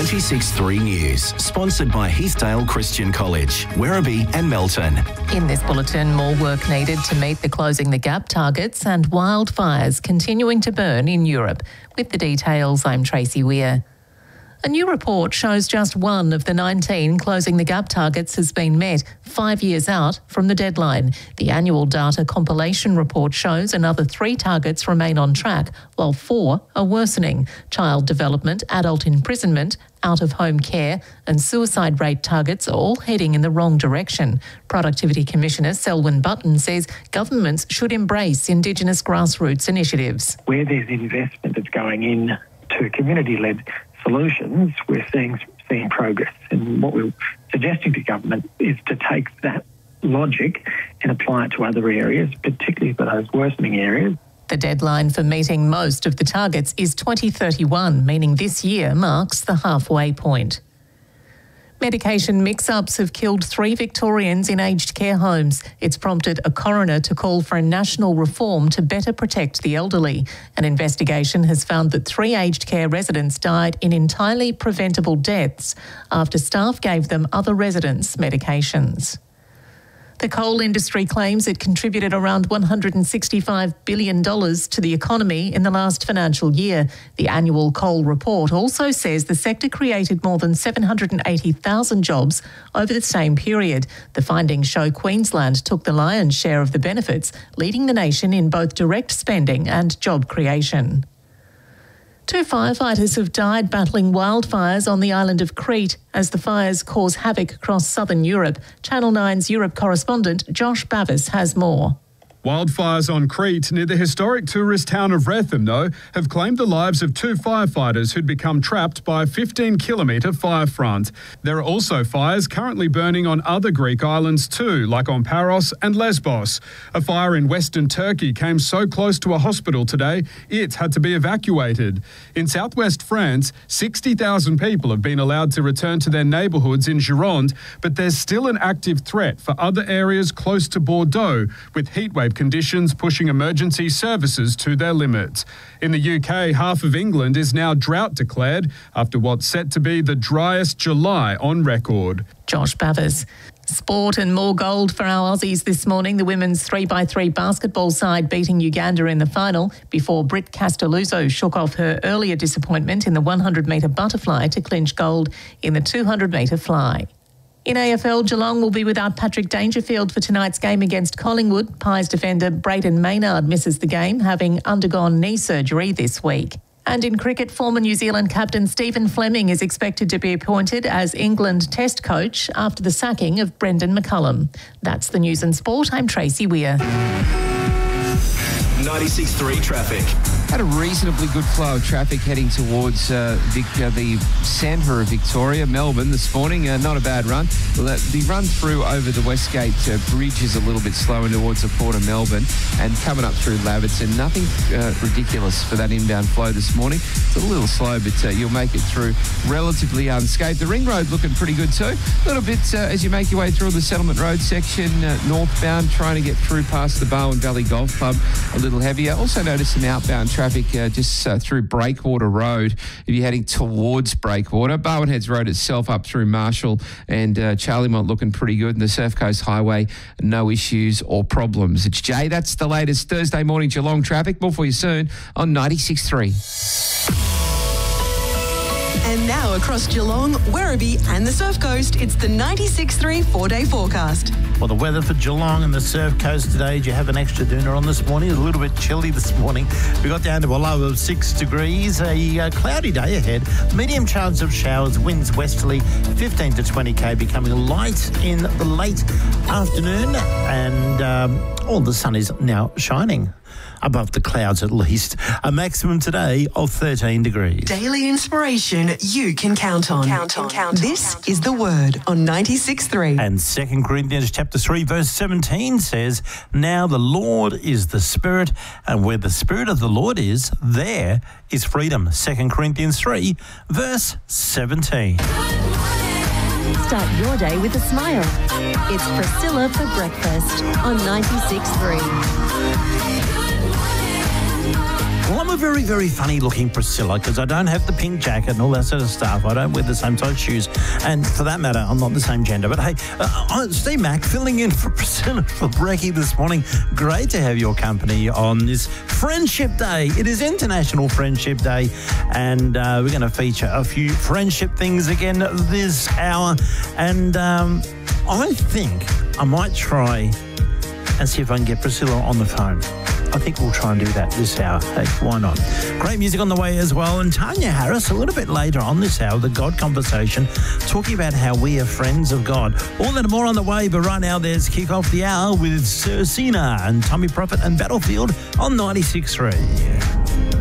96.3 News, sponsored by Heathdale Christian College, Werribee and Melton. In this bulletin, more work needed to meet the Closing the Gap targets and wildfires continuing to burn in Europe. With the details, I'm Tracy Weir. A new report shows just one of the 19 Closing the Gap targets has been met 5 years out from the deadline. The annual data compilation report shows another 3 targets remain on track, while 4 are worsening. Child development, adult imprisonment, out-of-home care and suicide rate targets are all heading in the wrong direction. Productivity Commissioner Selwyn Button says governments should embrace Indigenous grassroots initiatives. Where there's investment that's going in to community-led solutions, we're seeing progress. And what we're suggesting to government is to take that logic and apply it to other areas, particularly for those worsening areas. The deadline for meeting most of the targets is 2031, meaning this year marks the halfway point. Medication mix-ups have killed 3 Victorians in aged care homes. It's prompted a coroner to call for a national reform to better protect the elderly. An investigation has found that 3 aged care residents died in entirely preventable deaths after staff gave them other residents' medications. The coal industry claims it contributed around $165 billion to the economy in the last financial year. The annual coal report also says the sector created more than 780,000 jobs over the same period. The findings show Queensland took the lion's share of the benefits, leading the nation in both direct spending and job creation. 2 firefighters have died battling wildfires on the island of Crete as the fires cause havoc across southern Europe. Channel 9's Europe correspondent Josh Bavis has more. Wildfires on Crete near the historic tourist town of Rethym, though, have claimed the lives of 2 firefighters who'd become trapped by a 15-kilometre fire front. There are also fires currently burning on other Greek islands too, like on Paros and Lesbos. A fire in western Turkey came so close to a hospital today, it had to be evacuated. In southwest France, 60,000 people have been allowed to return to their neighbourhoods in Gironde, but there's still an active threat for other areas close to Bordeaux, with heatwave conditions pushing emergency services to their limits. In the UK, half of England is now drought declared after what's set to be the driest July on record. Josh Bavis. Sport and more gold for our Aussies this morning. The women's 3x3 basketball side beating Uganda in the final before Britt Castelluzzo shook off her earlier disappointment in the 100-metre butterfly to clinch gold in the 200-metre fly. In AFL, Geelong will be without Patrick Dangerfield for tonight's game against Collingwood. Pies defender Brayden Maynard misses the game, having undergone knee surgery this week. And in cricket, former New Zealand captain Stephen Fleming is expected to be appointed as England Test coach after the sacking of Brendan McCullum. That's the news and sport. I'm Tracy Weir. 96.3 traffic. Had a reasonably good flow of traffic heading towards the centre of Victoria, Melbourne this morning. Not a bad run. The run through over the Westgate Bridge is a little bit slower towards the Port of Melbourne, and coming up through Laverton. Nothing ridiculous for that inbound flow this morning. It's a little slow, but you'll make it through relatively unscathed. The Ring Road looking pretty good too. A little bit as you make your way through the Settlement Road section, northbound, trying to get through past the Barwon Valley Golf Club, a little heavier. Also noticed some outbound traffic just through Breakwater Road if you're heading towards Breakwater. Barwon Heads Road itself up through Marshall and Charlemont looking pretty good. And the Surf Coast Highway, no issues or problems. It's Jay. That's the latest Thursday morning Geelong traffic. More for you soon on 96.3. And now across Geelong, Werribee and the Surf Coast, it's the 96.3 4-day forecast. Well, the weather for Geelong and the Surf Coast today, did you have an extra dinner on this morning? It's a little bit chilly this morning. We got down to a low of 6 degrees, a cloudy day ahead, medium chance of showers, winds westerly, 15 to 20 k, becoming light in the late afternoon, and the sun is now shining. Above the clouds at least. A maximum today of 13 degrees. Daily inspiration you can count on. This is The Word on 96.3. And 2 Corinthians chapter 3 verse 17 says, "Now the Lord is the Spirit, and where the Spirit of the Lord is, there is freedom." 2 Corinthians 3 verse 17. Start your day with a smile. It's Priscilla for breakfast on 96.3. Well, I'm a very, very funny-looking Priscilla because I don't have the pink jacket and all that sort of stuff. I don't wear the same size shoes. And for that matter, I'm not the same gender. But hey, I'm Steve Mack filling in for Priscilla for Brekkie this morning. Great to have your company on this Friendship Day. It is International Friendship Day, and we're going to feature a few friendship things again this hour. And I think I might try and see if I can get Priscilla on the phone. I think we'll try and do that this hour. Hey, why not? Great music on the way as well. And Tanya Harris, a little bit later on this hour, the God Conversation, talking about how we are friends of God. All that and more on the way, but right now there's Kick Off the Hour with Sir Sina and Tommy Prophet and Battlefield on 96.3.